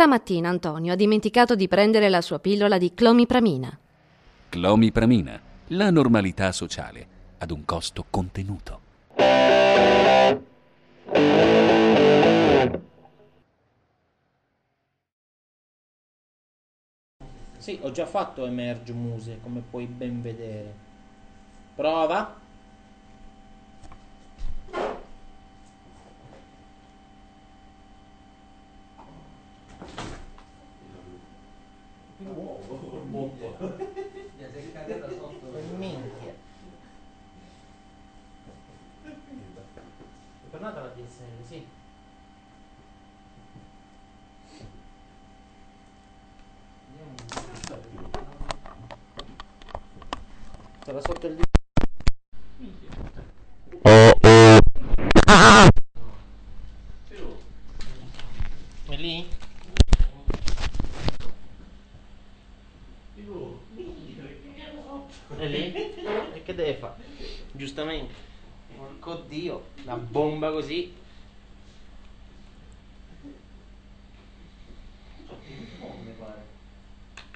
Stamattina Antonio ha dimenticato di prendere la sua pillola di clomipramina. Clomipramina, la normalità sociale, ad un costo contenuto. Sì, ho già fatto Emerge Muse, come puoi ben vedere. Prova. Minchia. È tornata la DSL, sì. Sarà sotto il È lì? È lì? E che deve fare? Giustamente. Porco Dio, una bomba così.